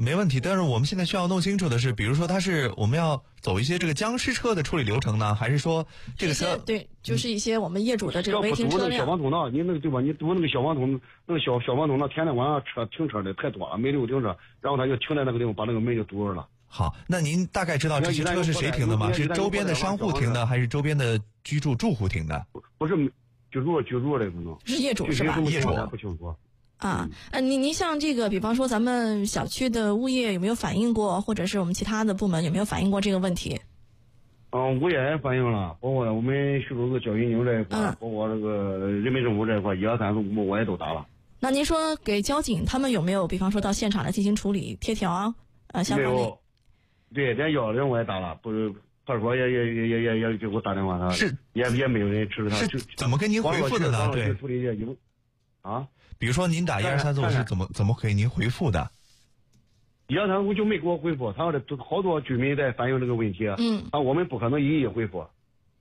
没问题。但是我们现在需要弄清楚的是，比如说我们要走一些这个僵尸车的处理流程呢，还是说这个车对，就是一些我们业主的这个违停车辆。 消防通道，你那个对吧？你堵那个消防通道，天天晚上停车的太多了，没留停车，然后他就停在那个地方，把那个门就堵着了。 好，那您大概知道这些车是谁停的吗？是周边的商户停的，还是周边的住户停的？ 不是居住的可能是业主是吧？ 业主不清楚。 您像这个，比方说咱们小区的物业有没有反映过，或者是我们其他的部门有没有反映过这个问题？ 物业也反映了，包括我们徐州市交运营这一块，包括这个人民政府这一块，1、2、3、4、5我也都打了。 那您说给交警他们有没有，比方说到现场来进行处理、贴条相关的？ 对，连110人我也打了，不是派出所也给我打电话， 是也没有人支持他。 是怎么跟您回复的呢？对，比如说您打1、2、3、4、5是怎么给您回复的 ？1、2、3、5就没给我回复，他说的好多居民在反映这个问题，我们不可能一一回复。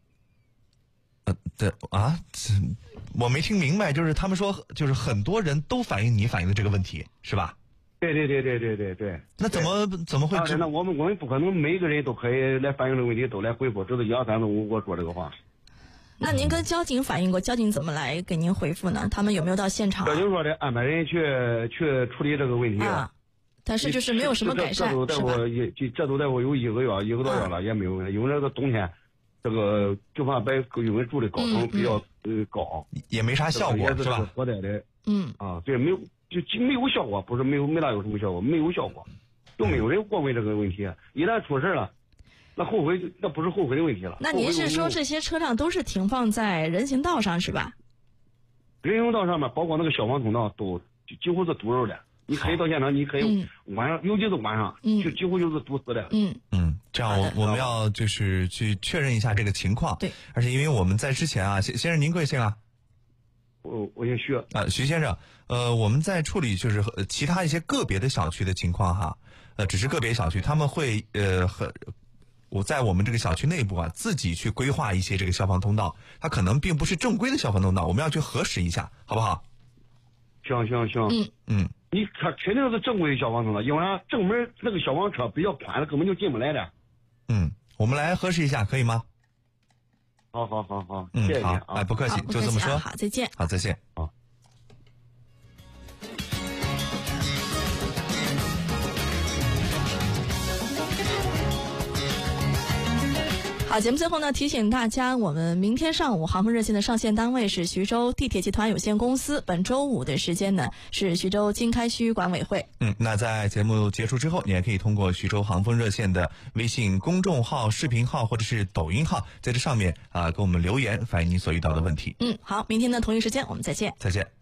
我没听明白，就是他们说，就是很多人都反映的这个问题，是吧？ 对。 那怎么会？ 那我们不可能每个人都可以来反映这个问题，都来回复，只是1、2、3、4、5给我说这个话。 那您跟交警反映过，交警怎么来给您回复呢？他们有没有到现场？ 交警说的安排人去处理这个问题但是就是没有什么改善， 这都在我有1个月、1个多月了，也没有，因为这个冬天，这个就怕因为住的高层比较高， 也没啥效果，是吧？ 所在的，对，没有效果，不是没大有什么效果，没有效果，都没有人过问这个问题，一旦出事了。那不是后悔的问题了。 那您是说这些车辆都是停放在人行道上是吧？ 人行道上面，包括那个消防通道都几乎是堵着的。你可以到现场，你可以晚上，尤其是晚上，就几乎就是堵死的。 这样我们要就是去确认一下这个情况。 对， 而且因为我们在之前先生您贵姓啊？ 我姓徐徐先生，我们在处理就是其他一些个别的小区的情况哈，只是个别小区他们会我在我们这个小区内部自己去规划一些这个消防通道，它可能并不是正规的消防通道，我们要去核实一下，好不好？ 行。你看肯定是正规的消防通道，因为啥？正门那个消防车比较宽的，根本就进不来的。 我们来核实一下，可以吗？ 好，谢谢你好，不客气，就这么说。 好，再见。 好，再见。 好，节目最后呢，提醒大家，我们明天上午航风热线的上线单位是徐州地铁集团有限公司，本周五的时间呢是徐州经开区管委会。 那在节目结束之后，你还可以通过徐州航风热线的微信公众号、视频号或者是抖音号，在这上面给我们留言，反映你所遇到的问题。 好，明天的同一时间我们再见。 再见。